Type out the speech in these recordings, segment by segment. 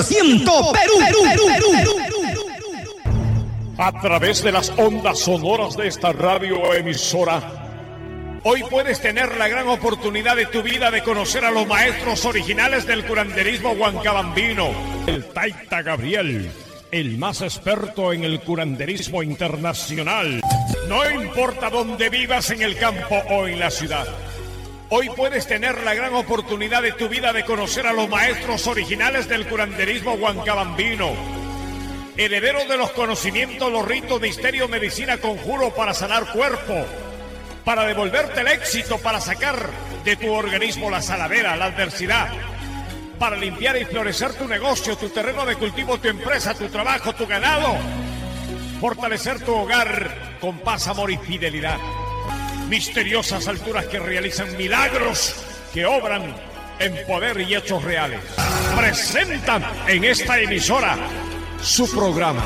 100% Perú. A través de las ondas sonoras de esta radioemisora, hoy puedes tener la gran oportunidad de tu vida de conocer a los maestros originales del curanderismo huancabambino. El Taita Gabriel, el más experto en el curanderismo internacional. No importa dónde vivas, en el campo o en la ciudad, hoy puedes tener la gran oportunidad de tu vida de conocer a los maestros originales del curanderismo huancabambino, herederos de los conocimientos, los ritos, misterio, medicina, conjuro para sanar cuerpo, para devolverte el éxito, para sacar de tu organismo la saladera, la adversidad, para limpiar y florecer tu negocio, tu terreno de cultivo, tu empresa, tu trabajo, tu ganado, fortalecer tu hogar con paz, amor y fidelidad. Misteriosas alturas que realizan milagros, que obran en poder y hechos reales. Presentan en esta emisora su programa.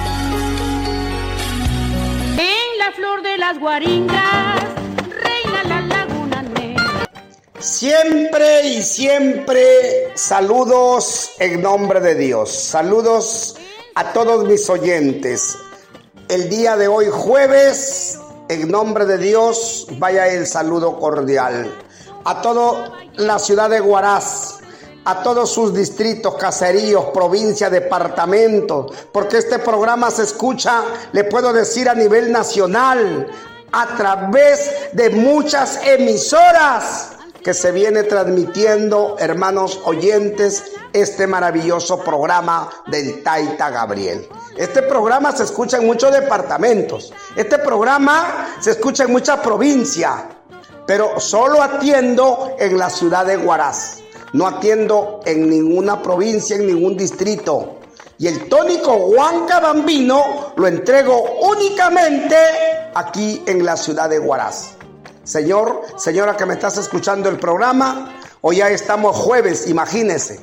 En la flor de las guaringas reina la laguna negra. Siempre y siempre saludos en nombre de Dios. Saludos a todos mis oyentes. El día de hoy jueves, en nombre de Dios, vaya el saludo cordial a toda la ciudad de Huaraz, a todos sus distritos, caseríos, provincias, departamentos, porque este programa se escucha, le puedo decir, a nivel nacional, a través de muchas emisoras que se viene transmitiendo, hermanos oyentes, este maravilloso programa del Taita Gabriel. Este programa se escucha en muchos departamentos, este programa se escucha en muchas provincias, pero solo atiendo en la ciudad de Huaraz. No atiendo en ninguna provincia, en ningún distrito. Y el tónico huancabambino lo entrego únicamente aquí en la ciudad de Huaraz. Señor, señora que me estás escuchando el programa, hoy ya estamos jueves, imagínese.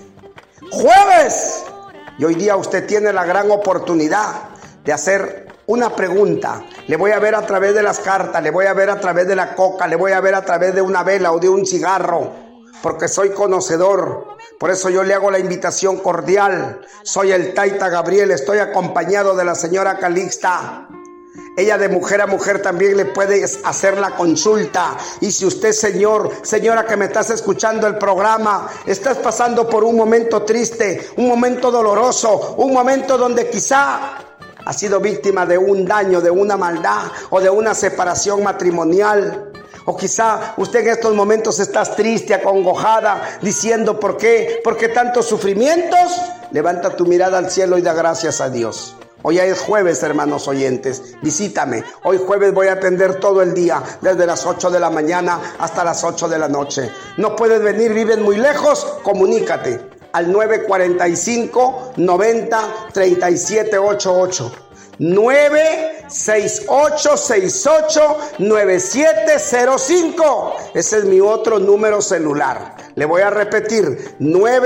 ¡Jueves! Y hoy día usted tiene la gran oportunidad de hacer una pregunta. Le voy a ver a través de las cartas, le voy a ver a través de la coca, le voy a ver a través de una vela o de un cigarro, porque soy conocedor. Por eso yo le hago la invitación cordial. Soy el Taita Gabriel, estoy acompañado de la señora Calixta. Ella de mujer a mujer también le puede hacer la consulta. Y si usted, señor, señora que me estás escuchando el programa, estás pasando por un momento triste, un momento doloroso, un momento donde quizá ha sido víctima de un daño, de una maldad o de una separación matrimonial, o quizá usted en estos momentos estás triste, acongojada, diciendo ¿por qué? ¿Por qué tantos sufrimientos? Levanta tu mirada al cielo y da gracias a Dios. Hoy ya es jueves, hermanos oyentes, visítame. Hoy jueves voy a atender todo el día, desde las 8 de la mañana hasta las 8 de la noche. No puedes venir, vives muy lejos, comunícate al 945-90-3788. 968-68-9705. Ese es mi otro número celular. Le voy a repetir: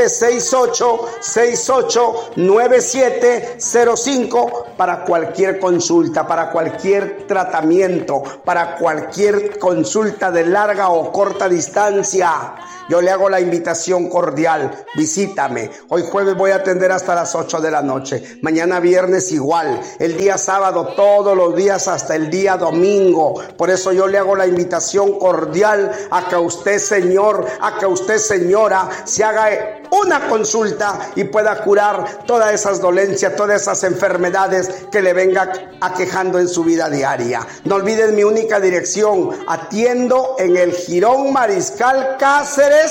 968-68-9705 para cualquier consulta, para cualquier tratamiento, para cualquier consulta de larga o corta distancia. Yo le hago la invitación cordial, visítame. Hoy jueves voy a atender hasta las 8 de la noche. Mañana viernes igual. El día sábado, todos los días hasta el día domingo. Por eso yo le hago la invitación cordial a que usted, señor, a que usted, señora, se haga una consulta y pueda curar todas esas dolencias, todas esas enfermedades que le venga aquejando en su vida diaria. No olviden mi única dirección. Atiendo en el Jirón Mariscal Cáceres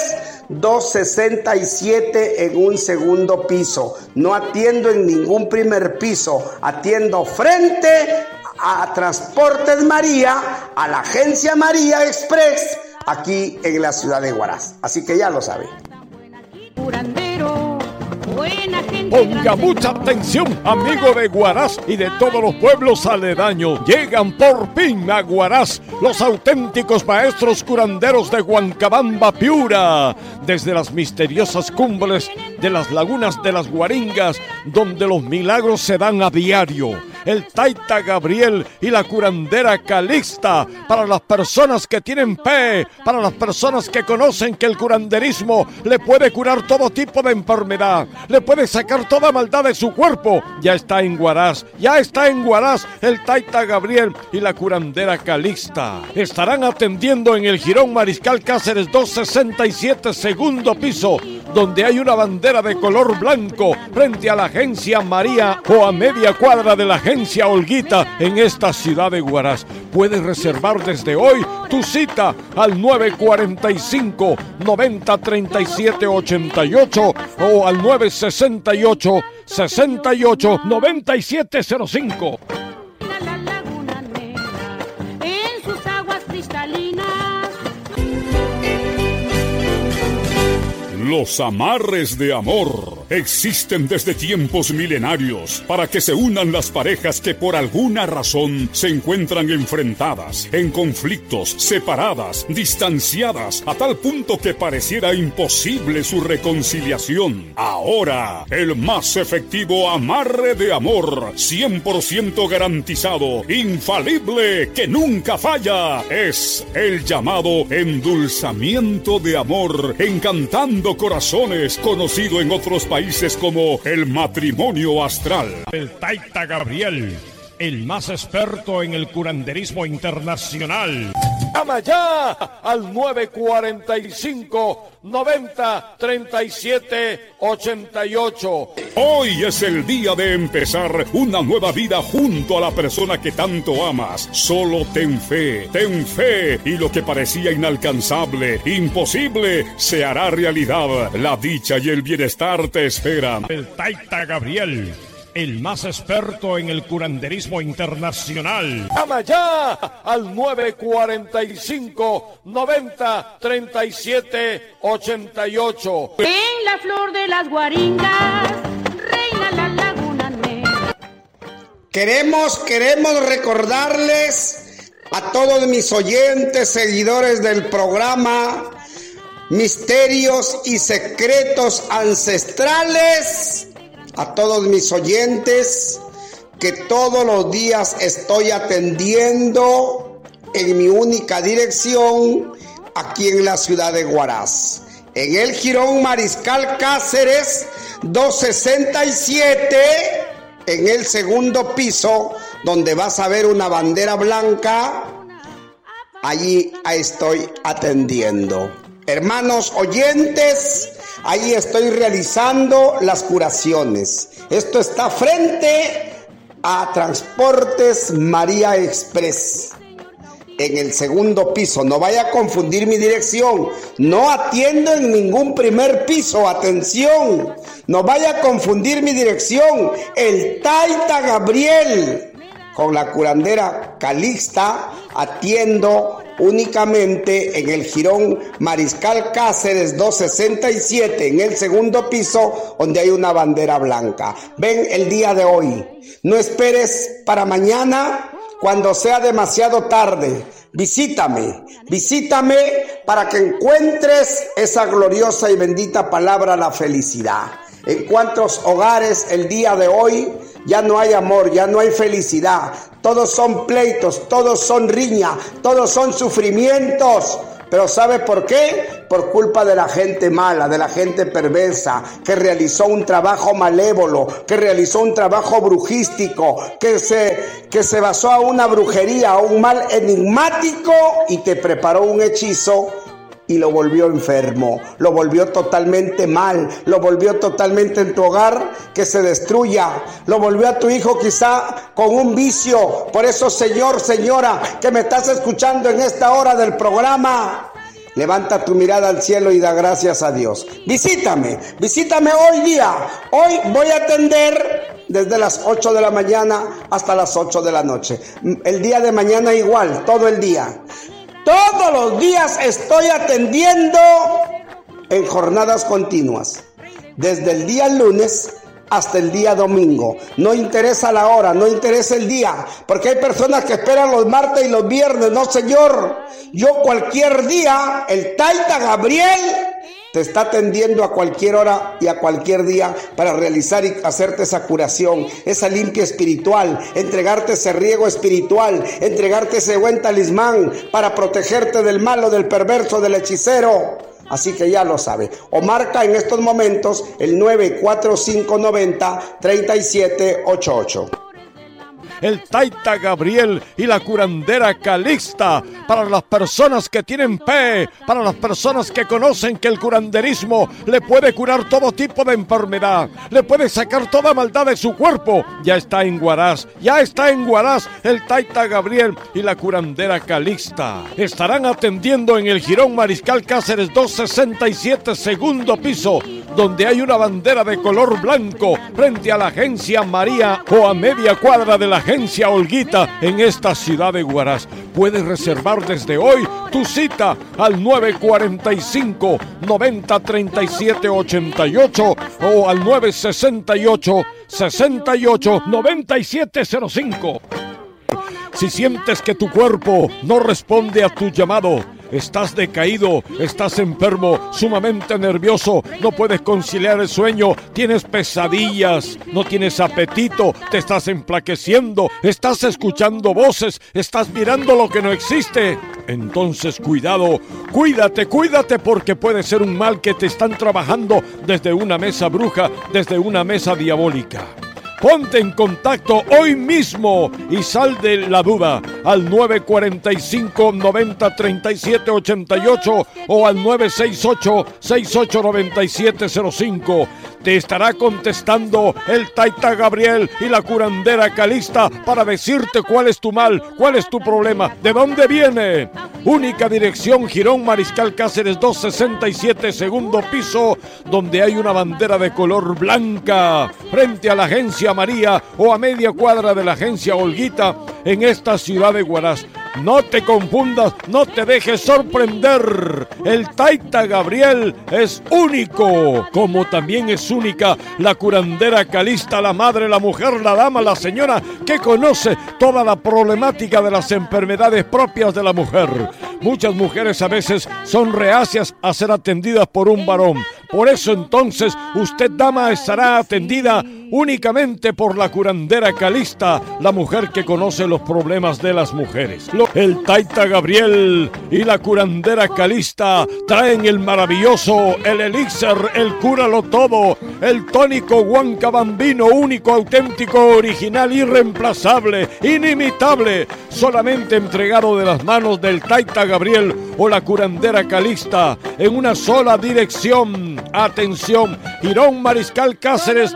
267 en un segundo piso. No atiendo en ningún primer piso. Atiendo frente a Transportes María, a la agencia María Express, aquí en la ciudad de Huaraz. Así que ya lo sabe. Ponga mucha atención, amigo de Huaraz y de todos los pueblos aledaños. Llegan por fin a Huaraz los auténticos maestros curanderos de Huancabamba, Piura, desde las misteriosas cumbres de las lagunas de las Guaringas, donde los milagros se dan a diario. el Taita Gabriel y la curandera Calixta. Para las personas que tienen fe, para las personas que conocen que el curanderismo le puede curar todo tipo de enfermedad, le puede sacar toda maldad de su cuerpo. Ya está en Huaraz el Taita Gabriel y la curandera Calixta. Estarán atendiendo en el Jirón Mariscal Cáceres 267, segundo piso, donde hay una bandera de color blanco frente a la agencia María o a media cuadra de la agencia Olguita en esta ciudad de Huaraz. Puedes reservar desde hoy tu cita al 945 90 37 88 o al 968 68 9705. La laguna negra en sus aguas cristalinas. Los amarres de amor existen desde tiempos milenarios para que se unan las parejas que por alguna razón se encuentran enfrentadas, en conflictos, separadas, distanciadas, a tal punto que pareciera imposible su reconciliación. Ahora, el más efectivo amarre de amor, 100% garantizado, infalible, que nunca falla, es el llamado endulzamiento de amor, encantando corazones, conocido en otros países como el matrimonio astral. El Taita Gabriel, el más experto en el curanderismo internacional. Llama ya al 945 90 37 88. Hoy es el día de empezar una nueva vida junto a la persona que tanto amas. Solo ten fe, y lo que parecía inalcanzable, imposible, se hará realidad. La dicha y el bienestar te esperan. El Taita Gabriel, el más experto en el curanderismo internacional. Llama ya al 945 90 37 88. En la flor de las guaringas reina la laguna negra. Queremos recordarles a todos mis oyentes, seguidores del programa Misterios y Secretos Ancestrales, a todos mis oyentes, que todos los días estoy atendiendo en mi única dirección aquí en la ciudad de Huaraz, en el Jirón Mariscal Cáceres 267, en el segundo piso, donde vas a ver una bandera blanca. Allí estoy atendiendo. Hermanos oyentes, ahí estoy realizando las curaciones. Esto está frente a Transportes María Express, en el segundo piso. No vaya a confundir mi dirección. No atiendo en ningún primer piso. Atención, no vaya a confundir mi dirección. El Taita Gabriel con la curandera Calixta atiendo únicamente en el Jirón Mariscal Cáceres 267, en el segundo piso, donde hay una bandera blanca. Ven el día de hoy. No esperes para mañana cuando sea demasiado tarde. Visítame para que encuentres esa gloriosa y bendita palabra, la felicidad. En cuantos hogares el día de hoy ya no hay amor, ya no hay felicidad. Todos son pleitos, todos son riña, todos son sufrimientos. Pero ¿sabe por qué? Por culpa de la gente mala, de la gente perversa, que realizó un trabajo malévolo, que realizó un trabajo brujístico, que se basó a una brujería, a un mal enigmático, y te preparó un hechizo y lo volvió enfermo, lo volvió totalmente mal, lo volvió totalmente en tu hogar que se destruya, lo volvió a tu hijo quizá con un vicio. Por eso, señor, señora, que me estás escuchando en esta hora del programa, levanta tu mirada al cielo y da gracias a Dios. Visítame hoy día. Hoy voy a atender desde las 8 de la mañana hasta las 8 de la noche. El día de mañana igual, todo el día. Todos los días estoy atendiendo en jornadas continuas, desde el día lunes hasta el día domingo. No interesa la hora, no interesa el día, porque hay personas que esperan los martes y los viernes. No, señor, yo cualquier día, el Taita Gabriel te está atendiendo a cualquier hora y a cualquier día para realizar y hacerte esa curación, esa limpia espiritual, entregarte ese riego espiritual, entregarte ese buen talismán para protegerte del malo, del perverso, del hechicero. Así que ya lo sabe. O marca en estos momentos el 94590-3788. El Taita Gabriel y la curandera Calixta, para las personas que tienen fe, para las personas que conocen que el curanderismo le puede curar todo tipo de enfermedad, le puede sacar toda maldad de su cuerpo. Ya está en Huaraz el Taita Gabriel y la curandera Calixta. Estarán atendiendo en el Jirón Mariscal Cáceres 267, segundo piso, donde hay una bandera de color blanco frente a la Agencia María o a media cuadra de la Agencia Olguita en esta ciudad de Huaraz. Puedes reservar desde hoy tu cita al 945-903788 o al 968-689705. Si sientes que tu cuerpo no responde a tu llamado, estás decaído, estás enfermo, sumamente nervioso, no puedes conciliar el sueño, tienes pesadillas, no tienes apetito, te estás enflaqueciendo, estás escuchando voces, estás mirando lo que no existe. Entonces cuidado, cuídate porque puede ser un mal que te están trabajando desde una mesa bruja, desde una mesa diabólica. Ponte en contacto hoy mismo y sal de la duda al 945-903788 o al 968-689705. Te estará contestando el Taita Gabriel y la curandera Calixta para decirte cuál es tu mal, cuál es tu problema, de dónde viene. Única dirección, Jirón Mariscal Cáceres 267, segundo piso, donde hay una bandera de color blanca frente a la Agencia María o a media cuadra de la Agencia Olguita en esta ciudad de Huaraz. No te confundas, no te dejes sorprender. El Taita Gabriel es único, como también es única la curandera Calixta, la madre, la mujer, la dama, la señora que conoce toda la problemática de las enfermedades propias de la mujer. Muchas mujeres a veces son reacias a ser atendidas por un varón. Por eso entonces usted, dama, estará atendida únicamente por la curandera Calixta, la mujer que conoce los problemas de las mujeres. El Taita Gabriel y la curandera Calixta traen el maravilloso, el elixir, el cúralo todo, el tónico Huancabambino, único, auténtico, original, irreemplazable, inimitable, solamente entregado de las manos del Taita Gabriel o la curandera Calixta en una sola dirección. Atención, Jirón Mariscal Cáceres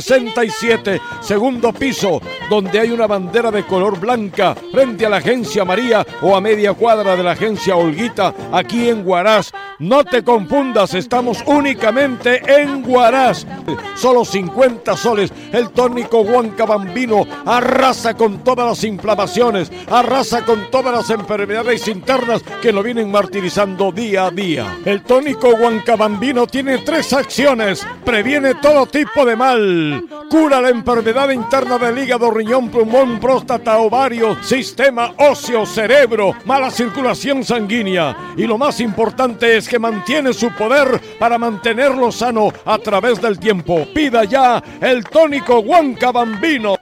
267, segundo piso, donde hay una bandera de color blanca frente a la Agencia María o a media cuadra de la Agencia Olguita, aquí en Huaraz. No te confundas, estamos únicamente en Huaraz. Solo 50 soles. El tónico Huancabambino arrasa con todas las inflamaciones, arrasa con todas las enfermedades internas que lo vienen martirizando día a día. El tónico Huancabambino tiene 3 acciones. Previene todo tipo de mal, cura la enfermedad interna del hígado, riñón, pulmón, próstata, ovario, sistema óseo, cerebro, mala circulación sanguínea, y lo más importante es que mantiene su poder para mantenerlo sano a través del tiempo. Pida ya el tónico Huancabambino.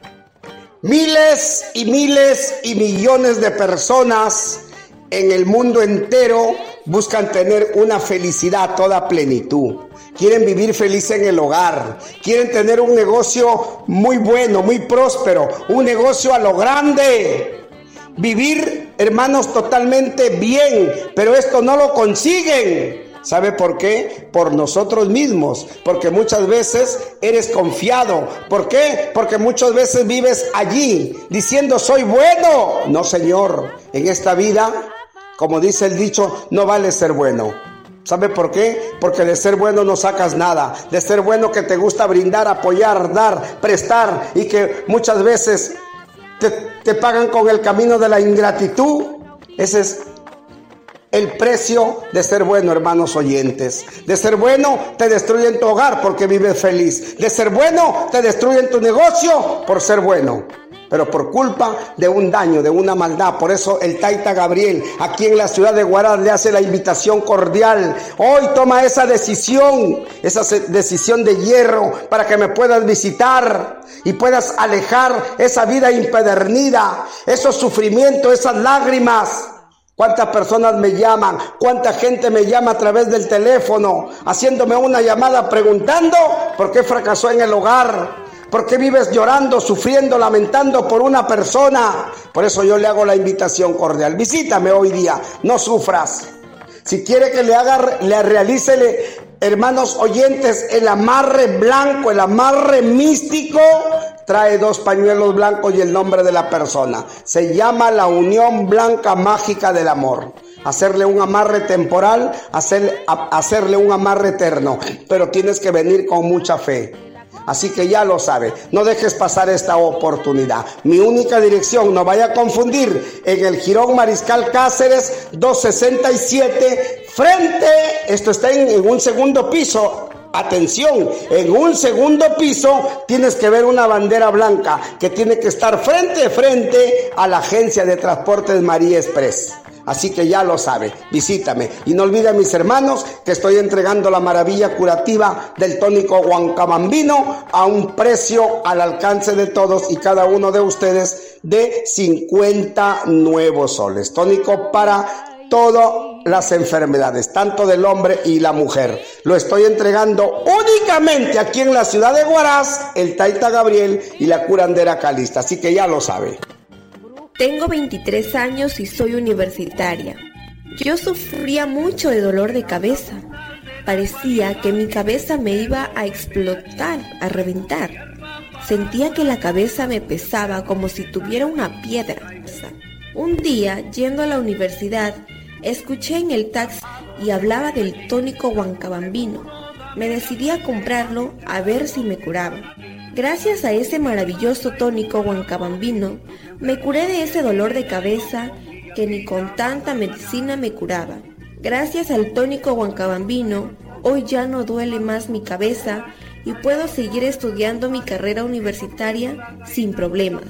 Miles y miles y millones de personas en el mundo entero buscan tener una felicidad, toda plenitud. Quieren vivir feliz en el hogar, quieren tener un negocio muy bueno, muy próspero, un negocio a lo grande. Vivir, hermanos, totalmente bien, pero esto no lo consiguen. ¿Sabe por qué? Por nosotros mismos, porque muchas veces eres confiado. ¿Por qué? Porque muchas veces vives allí diciendo soy bueno. No, señor, en esta vida, como dice el dicho, no vale ser bueno. ¿Sabe por qué? Porque de ser bueno no sacas nada. De ser bueno que te gusta brindar, apoyar, dar, prestar, y que muchas veces te pagan con el camino de la ingratitud. Ese es el precio de ser bueno, hermanos oyentes. De ser bueno te destruyen tu hogar porque vives feliz. De ser bueno te destruyen tu negocio por ser bueno. pero por culpa de un daño, de una maldad. Por eso el Taita Gabriel, aquí en la ciudad de Huaraz, le hace la invitación cordial. Hoy toma esa decisión de hierro, para que me puedas visitar y puedas alejar esa vida impedernida, esos sufrimientos, esas lágrimas. ¿Cuántas personas me llaman? ¿Cuánta gente me llama a través del teléfono, haciéndome una llamada preguntando por qué fracasó en el hogar? ¿Por qué vives llorando, sufriendo, lamentando por una persona? Por eso yo le hago la invitación cordial. Visítame hoy día, no sufras. Si quiere que le realice, hermanos oyentes, el amarre blanco, el amarre místico, trae 2 pañuelos blancos y el nombre de la persona. Se llama la unión blanca mágica del amor. Hacerle un amarre temporal, hacerle un amarre eterno. Pero tienes que venir con mucha fe. Así que ya lo sabe, no dejes pasar esta oportunidad. Mi única dirección, no vaya a confundir, en el Jirón Mariscal Cáceres 267, frente, esto está en un segundo piso. Atención, en un segundo piso tienes que ver una bandera blanca que tiene que estar frente a la agencia de transportes María Express. Así que ya lo sabe, visítame. Y no olvide, mis hermanos, que estoy entregando la maravilla curativa del tónico Huancabambino a un precio al alcance de todos y cada uno de ustedes de 50 nuevos soles. Tónico para todas las enfermedades, tanto del hombre y la mujer. Lo estoy entregando únicamente aquí en la ciudad de Huaraz, el Taita Gabriel y la curandera Calista. Así que ya lo sabe. Tengo 23 años y soy universitaria. Yo sufría mucho de dolor de cabeza. Parecía que mi cabeza me iba a explotar, a reventar. Sentía que la cabeza me pesaba como si tuviera una piedra. Un día, yendo a la universidad, escuché en el taxi y hablaba del tónico Huancabambino. Me decidí a comprarlo a ver si me curaba. Gracias a ese maravilloso tónico Huancabambino, me curé de ese dolor de cabeza que ni con tanta medicina me curaba. Gracias al tónico Huancabambino, hoy ya no duele más mi cabeza y puedo seguir estudiando mi carrera universitaria sin problemas.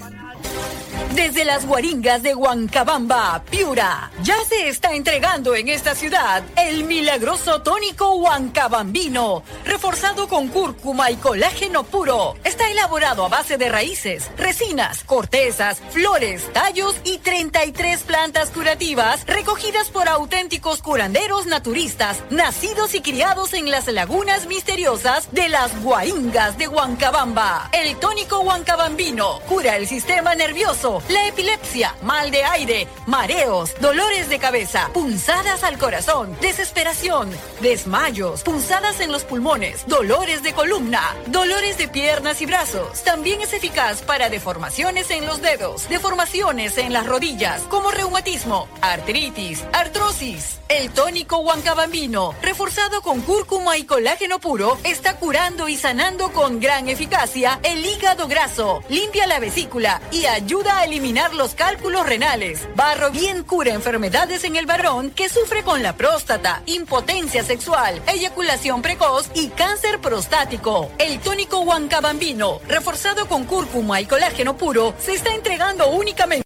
Desde las Guaringas de Huancabamba, Piura, ya se está entregando en esta ciudad el milagroso tónico Huancabambino, reforzado con cúrcuma y colágeno puro. Está elaborado a base de raíces, resinas, cortezas, flores, tallos y 33 plantas curativas recogidas por auténticos curanderos naturistas, nacidos y criados en las lagunas misteriosas de las Guaringas de Huancabamba. El tónico Huancabambino cura el sistema nervioso, la epilepsia, mal de aire, mareos, dolores de cabeza, punzadas al corazón, desesperación, desmayos, punzadas en los pulmones, dolores de columna, dolores de piernas y brazos. También es eficaz para deformaciones en los dedos, deformaciones en las rodillas, como reumatismo, artritis, artrosis. El tónico Huancabambino, reforzado con cúrcuma y colágeno puro, está curando y sanando con gran eficacia el hígado graso, limpia la vesícula y ayuda a eliminar los cálculos renales. Barro bien cura enfermedades en el varón que sufre con la próstata, impotencia sexual, eyaculación precoz y cáncer prostático. El tónico Huancabambino, reforzado con cúrcuma y colágeno puro, se está entregando únicamente.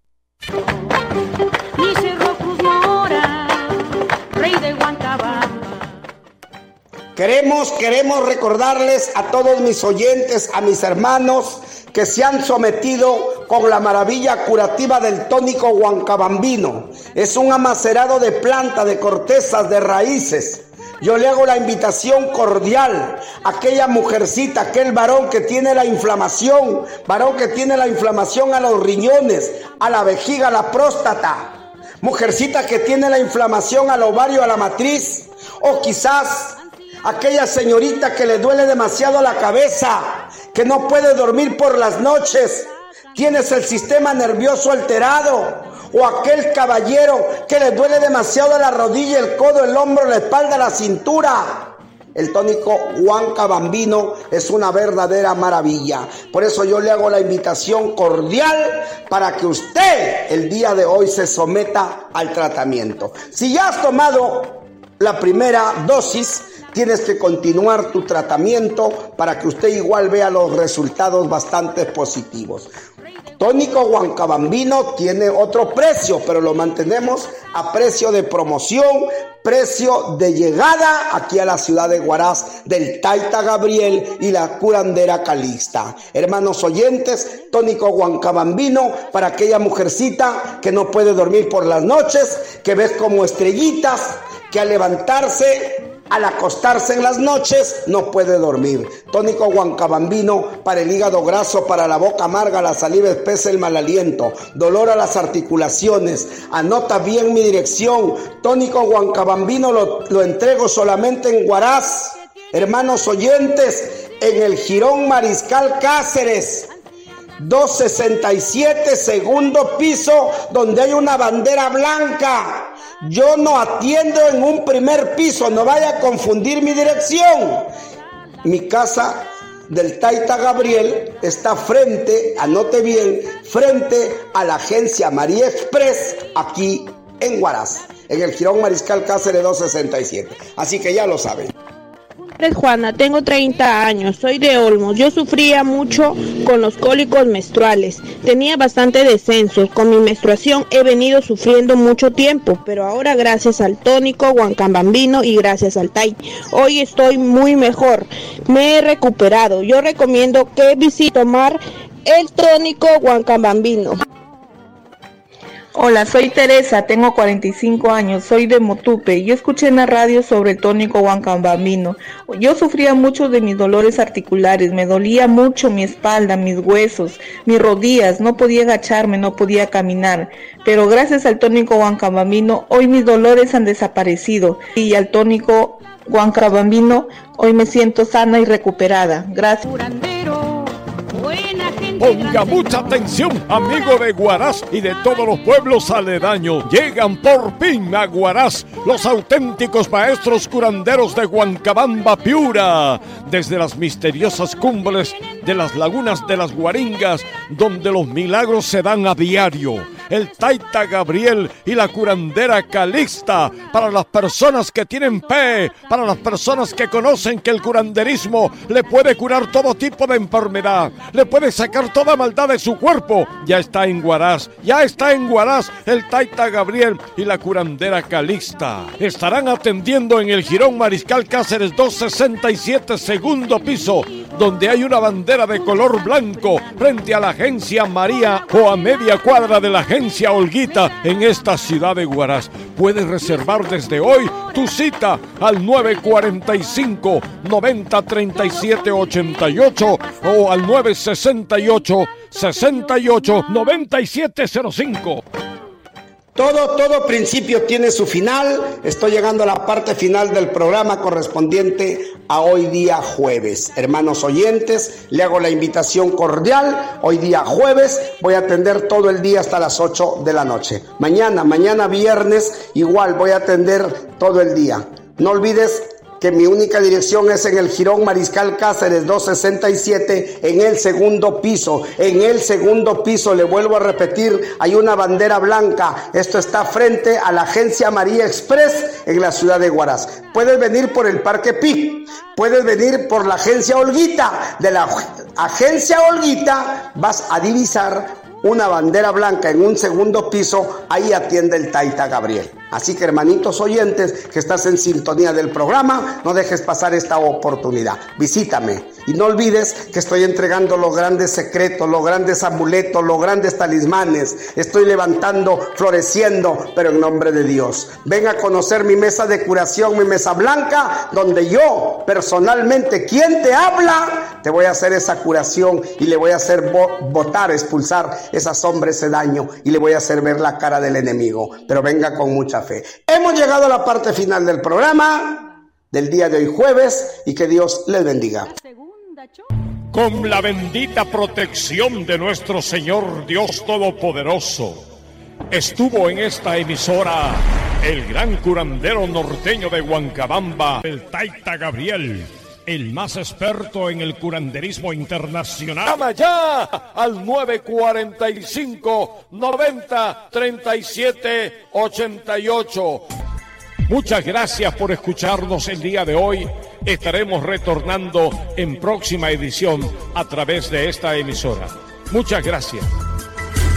Queremos recordarles a todos mis oyentes, a mis hermanos que se han sometido con la maravilla curativa del tónico Huancabambino. Es un amacerado de planta, de cortezas, de raíces. Yo le hago la invitación cordial a aquella mujercita, aquel varón que tiene la inflamación, a los riñones, a la vejiga, a la próstata, mujercita que tiene la inflamación al ovario, a la matriz, o quizás aquella señorita que le duele demasiado la cabeza, que no puede dormir por las noches, tienes el sistema nervioso alterado, o aquel caballero que le duele demasiado la rodilla, el codo, el hombro, la espalda, la cintura. El tónico Huancabambino es una verdadera maravilla. Por eso yo le hago la invitación cordial para que usted el día de hoy se someta al tratamiento. Si ya has tomado la primera dosis, tienes que continuar tu tratamiento para que usted igual vea los resultados bastante positivos. Tónico Huancabambino tiene otro precio, pero lo mantenemos a precio de promoción, precio de llegada aquí a la ciudad de Huaraz del Taita Gabriel y la curandera Calixta. Hermanos oyentes, tónico Huancabambino para aquella mujercita que no puede dormir por las noches, que ves como estrellitas, que al levantarse, al acostarse en las noches, no puede dormir. Tónico Huancabambino para el hígado graso, para la boca amarga, la saliva espesa, el mal aliento, dolor a las articulaciones. Anota bien mi dirección. Tónico Huancabambino lo entrego solamente en Huaraz. Hermanos oyentes, en el Jirón Mariscal Cáceres, 267, segundo piso, donde hay una bandera blanca. Yo no atiendo en un primer piso, no vaya a confundir mi dirección. Mi casa del Taita Gabriel está frente, anote bien, frente a la agencia María Express, aquí en Huaraz, en el Jirón Mariscal Cáceres 267. Así que ya lo saben. Juana, tengo 30 años, soy de Olmos. Yo sufría mucho con los cólicos menstruales, tenía bastante descensos. Con mi menstruación he venido sufriendo mucho tiempo, pero ahora gracias al tónico Huancabambino y gracias al Tai, hoy estoy muy mejor, me he recuperado. Yo recomiendo que visite tomar el tónico Huancabambino. Hola, soy Teresa, tengo 45 años, soy de Motupe. Yo escuché en la radio sobre el tónico Huancabambino. Yo sufría mucho de mis dolores articulares, me dolía mucho mi espalda, mis huesos, mis rodillas, no podía agacharme, no podía caminar. Pero gracias al tónico Huancabambino, hoy mis dolores han desaparecido. Y al tónico Huancabambino, hoy me siento sana y recuperada. Gracias. Ponga mucha atención, amigo de Huaraz y de todos los pueblos aledaños. Llegan por fin a Huaraz los auténticos maestros curanderos de Huancabamba, Piura, desde las misteriosas cumbres de las lagunas de las Guaringas, donde los milagros se dan a diario. El Taita Gabriel y la curandera Calixta, para las personas que tienen fe, para las personas que conocen que el curanderismo le puede curar todo tipo de enfermedad, le puede sacar toda maldad de su cuerpo. Ya está en Huaraz el Taita Gabriel y la curandera Calixta. Estarán atendiendo en el Jirón Mariscal Cáceres 267, segundo piso, donde hay una bandera de color blanco frente a la agencia María o a media cuadra de la agencia Olguita en esta ciudad de Huaraz. Puedes reservar desde hoy tu cita al 945 90 37 88 o al 968 68 9705. Todo principio tiene su final. Estoy llegando a la parte final del programa correspondiente a hoy día jueves. Hermanos oyentes, le hago la invitación cordial. Hoy día jueves voy a atender todo el día hasta las 8 de la noche. Mañana viernes igual voy a atender todo el día. No olvides que mi única dirección es en el Jirón Mariscal Cáceres 267, en el segundo piso. En el segundo piso, le vuelvo a repetir, hay una bandera blanca. Esto está frente a la agencia María Express en la ciudad de Huaraz. Puedes venir por el Parque Pic, puedes venir por la agencia Olguita. De la agencia Olguita vas a divisar una bandera blanca en un segundo piso. Ahí atiende el Taita Gabriel. Así que, hermanitos oyentes que estás en sintonía del programa, no dejes pasar esta oportunidad. Visítame y no olvides que estoy entregando los grandes secretos, los grandes amuletos, los grandes talismanes. Estoy levantando, floreciendo, pero en nombre de Dios. Ven a conocer mi mesa de curación, mi mesa blanca, donde yo personalmente, quien te habla, te voy a hacer esa curación y le voy a hacer botar, expulsar esa sombra, ese daño, y le voy a hacer ver la cara del enemigo. Pero venga con mucha fe. Hemos llegado a la parte final del programa del día de hoy jueves, y que Dios les bendiga. Con la bendita protección de nuestro Señor Dios Todopoderoso, estuvo en esta emisora el gran curandero norteño de Huancabamba, el Taita Gabriel, el más experto en el curanderismo internacional. Llama ya al 945 90 37 88. Muchas gracias por escucharnos el día de hoy. Estaremos retornando en próxima edición a través de esta emisora. Muchas gracias.